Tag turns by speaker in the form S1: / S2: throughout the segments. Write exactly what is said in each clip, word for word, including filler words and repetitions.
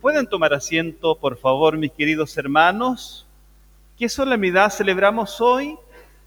S1: ¿Pueden tomar asiento, por favor, mis queridos hermanos? ¿Qué solemnidad celebramos hoy?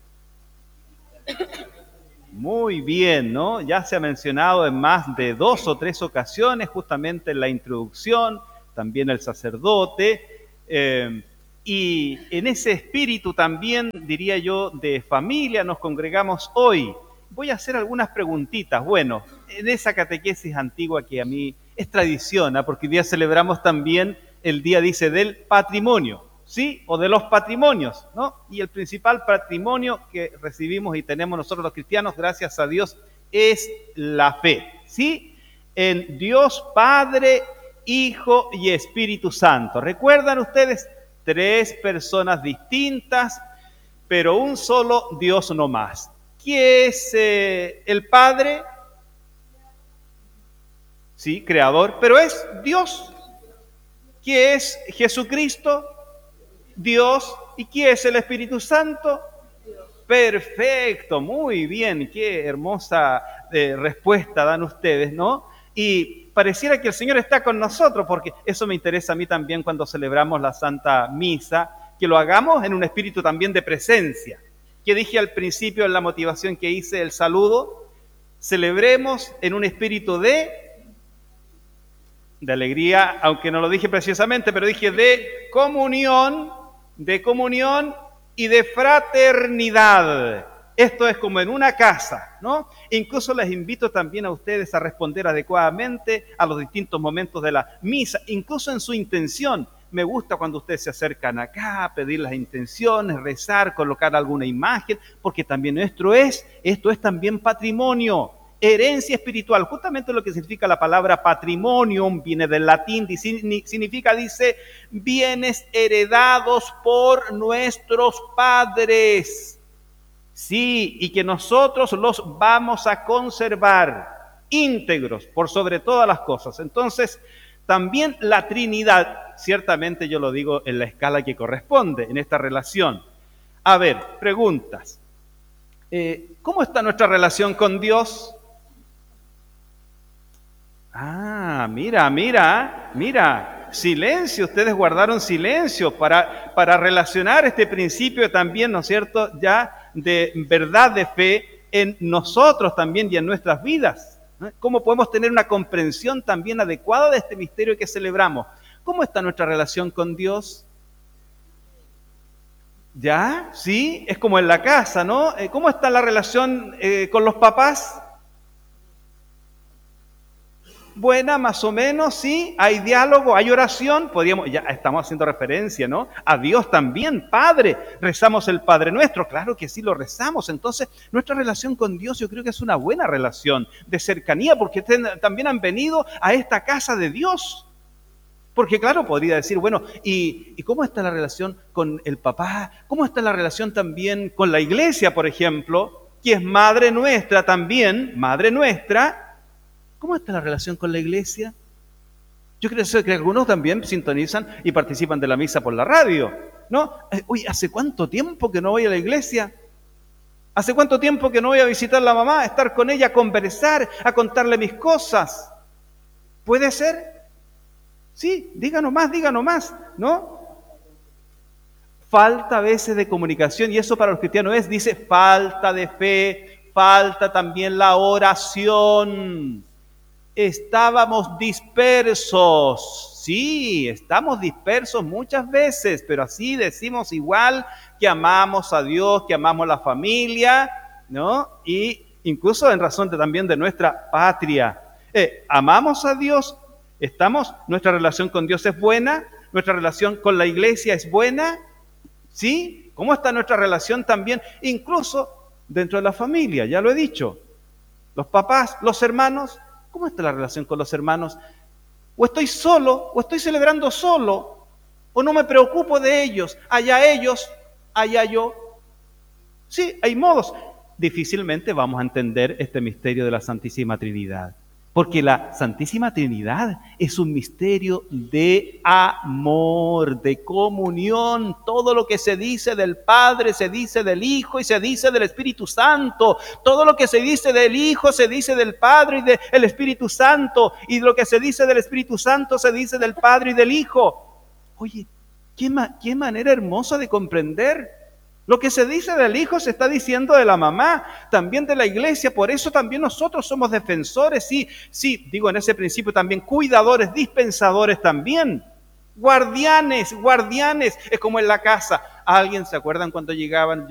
S1: Muy bien, ¿no? Ya se ha mencionado en más de dos o tres ocasiones, justamente en la introducción, también el sacerdote, eh, y en ese espíritu también, diría yo, de familia nos congregamos hoy. Voy a hacer algunas preguntitas. Bueno, en esa catequesis antigua que a mí es tradición, ¿eh? Porque hoy día celebramos también el día, dice, del patrimonio, ¿sí? O de los patrimonios, ¿no? Y el principal patrimonio que recibimos y tenemos nosotros los cristianos, gracias a Dios, es la fe, ¿sí? En Dios Padre, Hijo y Espíritu Santo. ¿Recuerdan ustedes? Tres personas distintas, pero un solo Dios no más. ¿Quién es eh, el Padre? Sí, creador, pero es Dios. ¿Quién es Jesucristo? Dios. ¿Y quién es el Espíritu Santo? Perfecto, muy bien, qué hermosa eh, respuesta dan ustedes, ¿no? Y pareciera que el Señor está con nosotros, porque eso me interesa a mí también cuando celebramos la Santa Misa, que lo hagamos en un espíritu también de presencia. Que dije al principio en la motivación que hice, el saludo, celebremos en un espíritu de, de alegría, aunque no lo dije precisamente, pero dije de comunión, de comunión y de fraternidad. Esto es como en una casa, ¿no? Incluso les invito también a ustedes a responder adecuadamente a los distintos momentos de la misa, incluso en su intención. Me gusta cuando ustedes se acercan acá, pedir las intenciones, rezar, colocar alguna imagen, porque también nuestro es, esto es también patrimonio, herencia espiritual. Justamente lo que significa la palabra patrimonium, viene del latín, significa, dice, bienes heredados por nuestros padres. Sí, y que nosotros los vamos a conservar íntegros por sobre todas las cosas. Entonces, también la Trinidad, ciertamente yo lo digo en la escala que corresponde en esta relación. A ver, preguntas. Eh, ¿Cómo está nuestra relación con Dios? Ah, mira, mira, mira, silencio, ustedes guardaron silencio para, para relacionar este principio también, ¿no es cierto?, ya de verdad de fe en nosotros también y en nuestras vidas. ¿No? ¿Cómo podemos tener una comprensión también adecuada de este misterio que celebramos? ¿Cómo está nuestra relación con Dios? ¿Ya? ¿Sí? Es como en la casa, ¿no? ¿Cómo está la relación eh, con los papás? Buena, más o menos, sí, hay diálogo, hay oración, podríamos, ya estamos haciendo referencia, ¿no? A Dios también, Padre, rezamos el Padre Nuestro, claro que sí lo rezamos. Entonces, nuestra relación con Dios yo creo que es una buena relación de cercanía, porque también han venido a esta casa de Dios. Porque claro, podría decir, bueno, ¿y, ¿y cómo está la relación con el papá? ¿Cómo está la relación también con la iglesia, por ejemplo, que es madre nuestra también, madre nuestra? ¿Cómo está la relación con la iglesia? Yo creo que algunos también sintonizan y participan de la misa por la radio, ¿no? Uy, ¿hace cuánto tiempo que no voy a la iglesia? ¿Hace cuánto tiempo que no voy a visitar a la mamá, a estar con ella, a conversar, a contarle mis cosas? ¿Puede ser? Sí, díganos más, díganos más, ¿no? Falta a veces de comunicación, y eso para los cristianos es, dice, falta de fe, falta también la oración. Estábamos dispersos, sí, estamos dispersos muchas veces, pero así decimos igual que amamos a Dios, que amamos a la familia, ¿no? Y incluso en razón de, también de nuestra patria. Eh, amamos a Dios, estamos, nuestra relación con Dios es buena, nuestra relación con la iglesia es buena, ¿sí? ¿Cómo está nuestra relación también? Incluso dentro de la familia, ya lo he dicho, los papás, los hermanos. ¿Cómo está la relación con los hermanos? O estoy solo, o estoy celebrando solo, o no me preocupo de ellos, allá ellos, allá yo. Sí, hay modos. Difícilmente vamos a entender este misterio de la Santísima Trinidad. Porque la Santísima Trinidad es un misterio de amor, de comunión. Todo lo que se dice del Padre, se dice del Hijo y se dice del Espíritu Santo. Todo lo que se dice del Hijo, se dice del Padre y del Espíritu Santo. Y lo que se dice del Espíritu Santo, se dice del Padre y del Hijo. Oye, qué, ma- qué manera hermosa de comprender. Lo que se dice del Hijo se está diciendo de la mamá, también de la iglesia. Por eso también nosotros somos defensores, sí, sí, digo en ese principio también, cuidadores, dispensadores también, guardianes, guardianes. Es como en la casa. ¿Alguien se acuerdan cuando llegaban?